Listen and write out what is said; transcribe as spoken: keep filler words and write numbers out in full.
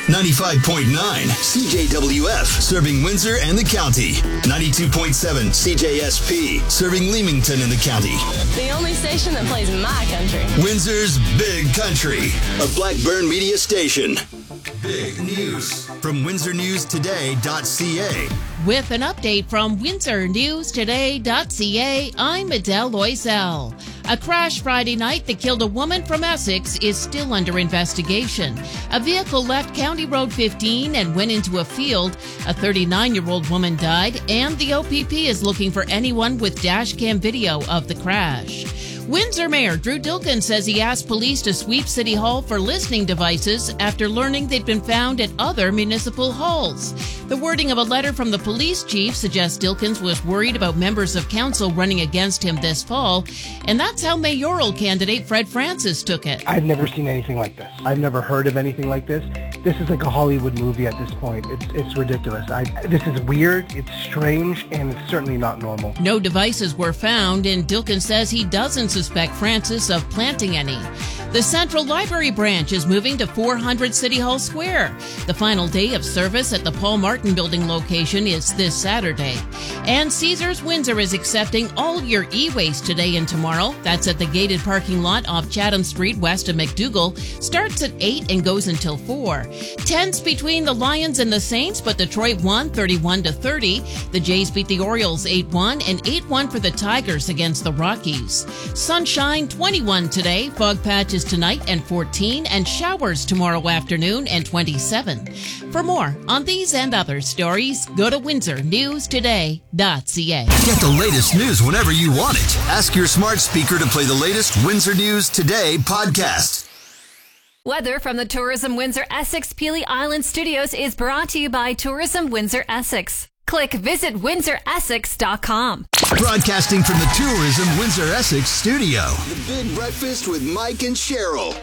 ninety-five point nine C J W F, serving Windsor and the county. ninety-two point seven C J S P, serving Leamington and the county. The only station that plays my country. Windsor's Big Country, a Blackburn media station. Big news from windsor news today dot c a. With an update from windsor news today dot c a, I'm Adele Loisel. A crash Friday night that killed a woman from Essex is still under investigation. A vehicle left County Road fifteen and went into a field. A thirty-nine-year-old woman died, and the O P P is looking for anyone with dash cam video of the crash. Windsor Mayor Drew Dilkin says he asked police to sweep City Hall for listening devices after learning they'd been found at other municipal halls. The wording of a letter from the police chief suggests Dilkins was worried about members of council running against him this fall, and that's how mayoral candidate Fred Francis took it. I've never seen anything like this. I've never heard of anything like this. This is like a Hollywood movie at this point. It's it's ridiculous. I, this is weird, it's strange, and it's certainly not normal. No devices were found, and Dilkin says he doesn't suspect Francis of planting any. The Central Library branch is moving to four hundred City Hall Square. The final day of service at the Paul Martin Building location is this Saturday. And Caesars Windsor is accepting all your e-waste today and tomorrow. That's at the gated parking lot off Chatham Street west of McDougall. Starts at eight and goes until four. Tense between the Lions and the Saints, but Detroit won thirty-one to thirty. The Jays beat the Orioles eight one and eight one for the Tigers against the Rockies. Sunshine twenty-one today, fog patches tonight and fourteen, and showers tomorrow afternoon and twenty-seven. For more on these and other stories, go to windsor news today dot c a. Get the latest news whenever you want it. Ask your smart speaker to play the latest Windsor News Today podcast. Weather from the Tourism Windsor Essex Peely Island Studios is brought to you by Tourism Windsor Essex. Click visit windsor essex dot com. Broadcasting from the Tourism Windsor Essex studio. The Big Breakfast with Mike and Cheryl.